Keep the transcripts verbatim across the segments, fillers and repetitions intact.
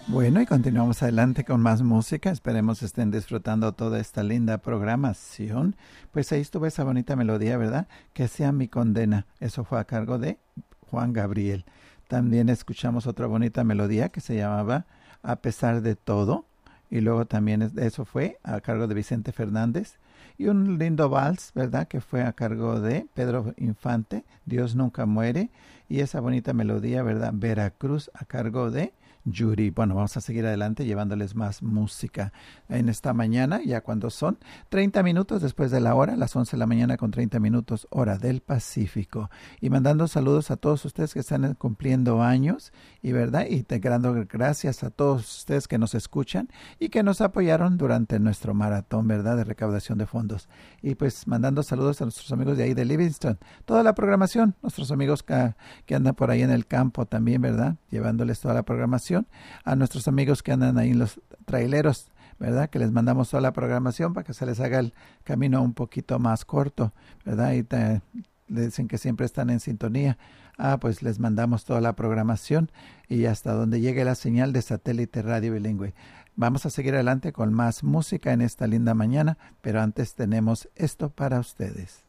Bueno, y continuamos adelante con más música. Esperemos estén disfrutando toda esta linda programación. Pues ahí estuvo esa bonita melodía, ¿verdad? Que sea mi condena. Eso fue a cargo de Juan Gabriel. También escuchamos otra bonita melodía que se llamaba A pesar de todo. Y luego también eso fue a cargo de Vicente Fernández. Y un lindo vals, ¿verdad? Que fue a cargo de Pedro Infante, Dios nunca muere. Y esa bonita melodía, ¿verdad? Veracruz, a cargo de Yuri. Bueno, vamos a seguir adelante llevándoles más música en esta mañana, ya cuando son treinta minutos después de la hora, las once de la mañana con treinta minutos, hora del Pacífico. Y mandando saludos a todos ustedes que están cumpliendo años, y verdad, y te dando gracias a todos ustedes que nos escuchan y que nos apoyaron durante nuestro maratón, ¿verdad?, de recaudación de fondos. Y pues mandando saludos a nuestros amigos de ahí de Livingston, toda la programación, nuestros amigos que, que andan por ahí en el campo también, ¿verdad?, llevándoles toda la programación, a nuestros amigos que andan ahí en los traileros, ¿verdad?, que les mandamos toda la programación para que se les haga el camino un poquito más corto, ¿verdad?, y te, le dicen que siempre están en sintonía. Ah, pues les mandamos toda la programación y hasta donde llegue la señal de satélite radio bilingüe. Vamos a seguir adelante con más música en esta linda mañana, pero antes tenemos esto para ustedes.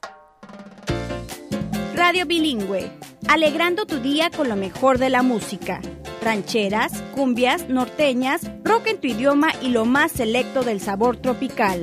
Radio Bilingüe, alegrando tu día con lo mejor de la música. Rancheras, cumbias, norteñas, rock en tu idioma y lo más selecto del sabor tropical.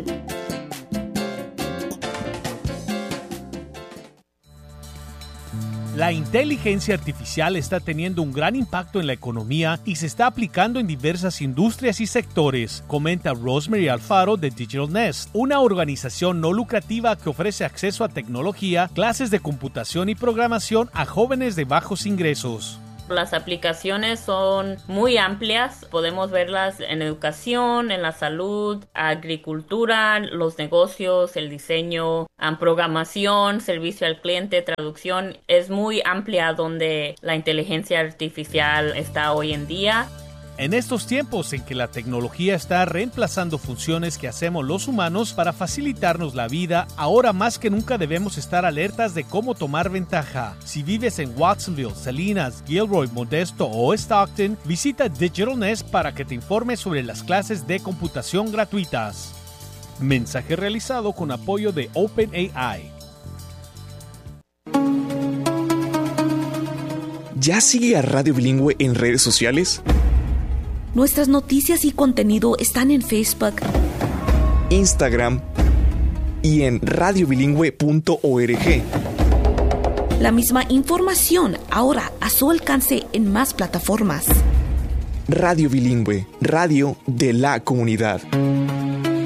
La inteligencia artificial está teniendo un gran impacto en la economía y se está aplicando en diversas industrias y sectores, comenta Rosemary Alfaro de Digital Nest, una organización no lucrativa que ofrece acceso a tecnología, clases de computación y programación a jóvenes de bajos ingresos. Las aplicaciones son muy amplias, podemos verlas en educación, en la salud, agricultura, los negocios, el diseño, programación, servicio al cliente, traducción. Es muy amplia donde la inteligencia artificial está hoy en día. En estos tiempos en que la tecnología está reemplazando funciones que hacemos los humanos para facilitarnos la vida, ahora más que nunca debemos estar alertas de cómo tomar ventaja. Si vives en Watsonville, Salinas, Gilroy, Modesto o Stockton, visita Digital Nest para que te informes sobre las clases de computación gratuitas. Mensaje realizado con apoyo de OpenAI. ¿Ya sigue a Radio Bilingüe en redes sociales? Nuestras noticias y contenido están en Facebook, Instagram y en radio bilingüe punto org. La misma información ahora a su alcance en más plataformas. Radio Bilingüe, radio de la comunidad.